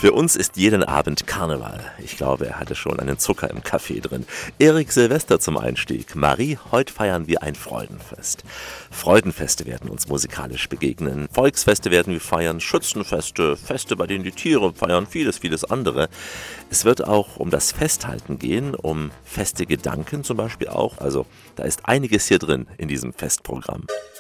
Für uns ist jeden Abend Karneval. Ich glaube, er hatte schon einen Zucker im Kaffee drin. Erik Silvester zum Einstieg. Marie, heute feiern wir ein Freudenfest. Freudenfeste werden uns musikalisch begegnen. Volksfeste werden wir feiern, Schützenfeste, Feste, bei denen die Tiere feiern, vieles andere. Es wird auch um das Festhalten gehen, um feste Gedanken zum Beispiel auch. Also da ist einiges hier drin in diesem Festprogramm.